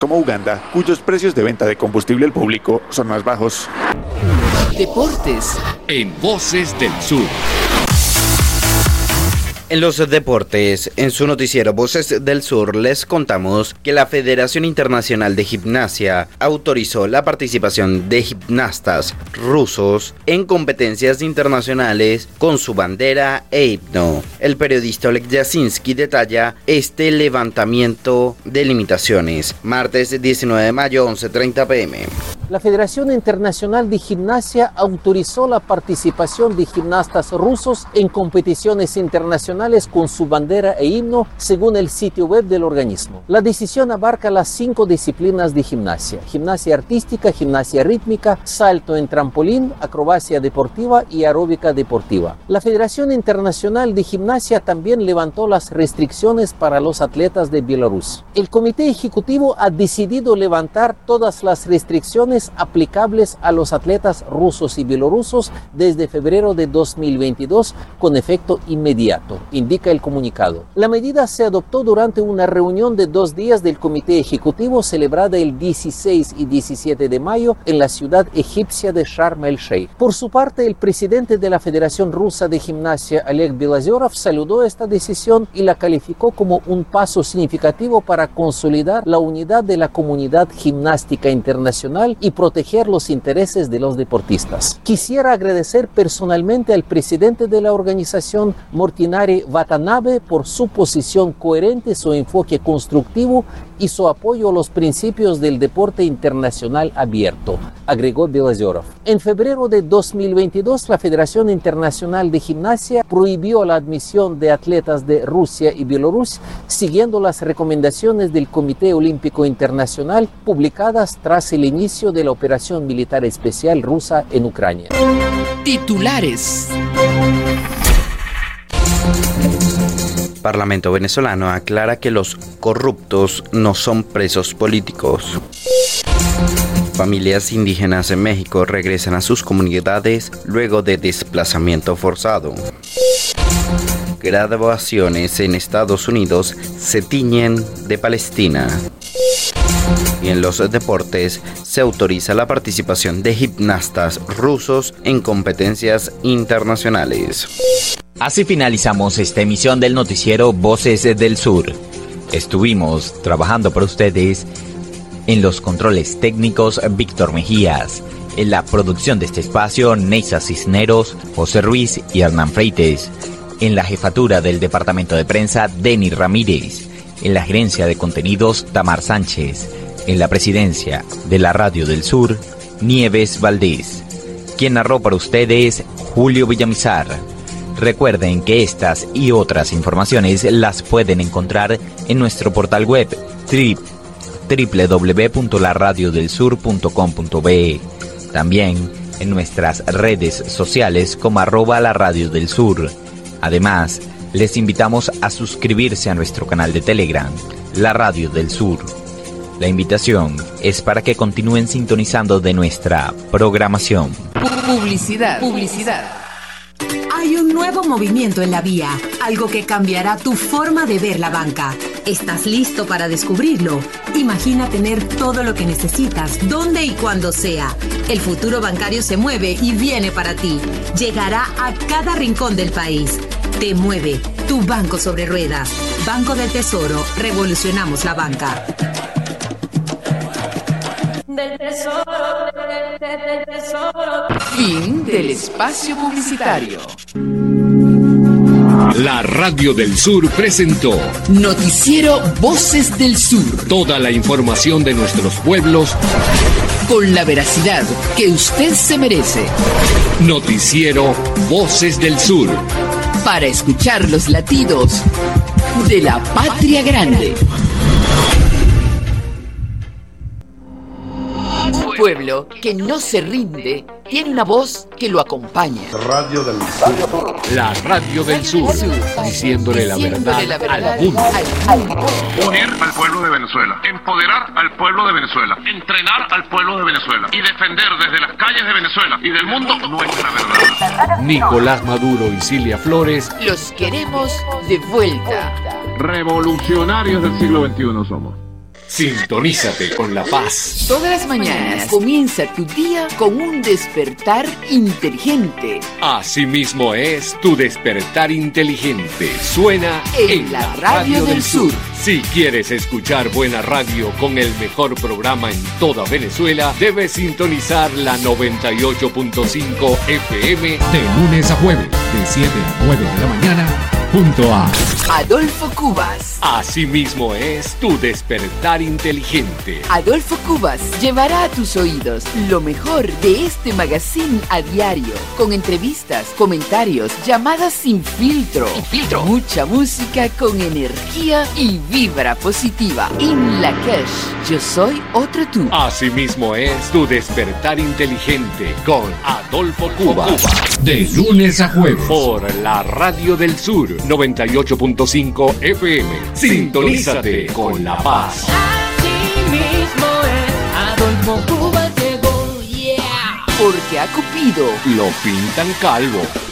como Uganda, cuyos precios de venta de combustible al público son más bajos. Deportes en Voces del Sur. En los deportes, en su noticiero Voces del Sur, les contamos que la Federación Internacional de Gimnasia autorizó la participación de gimnastas rusos en competencias internacionales con su bandera e himno. El periodista Oleg Yasinski detalla este levantamiento de limitaciones. Martes 19 de mayo, 11:30 p.m. La Federación Internacional de Gimnasia autorizó la participación de gimnastas rusos en competiciones internacionales con su bandera e himno, según el sitio web del organismo. La decisión abarca las 5 disciplinas de gimnasia: gimnasia artística, gimnasia rítmica, salto en trampolín, acrobacia deportiva y aeróbica deportiva. La Federación Internacional de Gimnasia también levantó las restricciones para los atletas de Bielorrusia. El Comité Ejecutivo ha decidido levantar todas las restricciones aplicables a los atletas rusos y bielorrusos desde febrero de 2022 con efecto inmediato, indica el comunicado. La medida se adoptó durante una reunión de 2 días del Comité Ejecutivo celebrada el 16 y 17 de mayo en la ciudad egipcia de Sharm el-Sheikh. Por su parte, el presidente de la Federación Rusa de Gimnasia, Oleg Belozerov, saludó esta decisión y la calificó como un paso significativo para consolidar la unidad de la comunidad gimnástica internacional y proteger los intereses de los deportistas. Quisiera agradecer personalmente al presidente de la organización, Mortinari Watanabe, por su posición coherente, su enfoque constructivo y su apoyo a los principios del deporte internacional abierto, agregó Belozerov. En febrero de 2022, la Federación Internacional de Gimnasia prohibió la admisión de atletas de Rusia y Bielorrusia, siguiendo las recomendaciones del Comité Olímpico Internacional publicadas tras el inicio de la operación militar especial rusa en Ucrania. Titulares. Parlamento venezolano aclara que los corruptos no son presos políticos. Familias indígenas en México regresan a sus comunidades luego de desplazamiento forzado. Graduaciones en Estados Unidos se tiñen de Palestina. Y en los deportes se autoriza la participación de gimnastas rusos en competencias internacionales. Así finalizamos esta emisión del noticiero Voces del Sur. Estuvimos trabajando para ustedes en los controles técnicos Víctor Mejías, en la producción de este espacio Neisa Cisneros, José Ruiz y Hernán Freites, en la jefatura del departamento de prensa Denis Ramírez, en la gerencia de contenidos Tamar Sánchez, en la presidencia de la Radio del Sur Nieves Valdés. Quien narró para ustedes Julio Villamizar. Recuerden que estas y otras informaciones las pueden encontrar en nuestro portal web www.laradiodelsur.com.be. También en nuestras redes sociales como @laradiodelsur. Además, les invitamos a suscribirse a nuestro canal de Telegram, La Radio del Sur. La invitación es para que continúen sintonizando de nuestra programación. Publicidad. Hay un nuevo movimiento en la vía, algo que cambiará tu forma de ver la banca. ¿Estás listo para descubrirlo? Imagina tener todo lo que necesitas, donde y cuando sea. El futuro bancario se mueve y viene para ti. Llegará a cada rincón del país. Te mueve, tu banco sobre ruedas. Banco del Tesoro, revolucionamos la banca. Del tesoro, del tesoro. Fin del espacio publicitario. La Radio del Sur presentó Noticiero Voces del Sur. Toda la información de nuestros pueblos con la veracidad que usted se merece. Noticiero Voces del Sur. Para escuchar los latidos de la patria grande. Pueblo que no se rinde tiene una voz que lo acompaña. Radio del Sur. La Radio del Sur, diciéndole la verdad al mundo. Unir al pueblo de Venezuela, empoderar al pueblo de Venezuela, entrenar al pueblo de Venezuela y defender desde las calles de Venezuela y del mundo nuestra verdad. Nicolás Maduro y Cilia Flores. Los queremos de vuelta. Revolucionarios del siglo XXI somos. Sintonízate con La Paz. Todas las mañanas comienza tu día con un despertar inteligente. Asimismo es tu despertar inteligente. Suena en la Radio del Sur. Si quieres escuchar buena radio con el mejor programa en toda Venezuela, debes sintonizar la 98.5 FM de lunes a jueves, de 7 a 9 de la mañana, junto a Adolfo Cubas. Asimismo es tu despertar inteligente. Adolfo Cubas llevará a tus oídos lo mejor de este magazine a diario, con entrevistas, comentarios, llamadas sin filtro, mucha música con energía y vibra positiva. In la Cash, yo soy otro tú. Asimismo es tu despertar inteligente con Adolfo Cubas. De lunes a jueves. Por la Radio del Sur 98.5 FM. Sintonízate con La Paz. Asimismo es, Adolfo Cubas llegó, yeah. Porque a Cupido lo pintan calvo.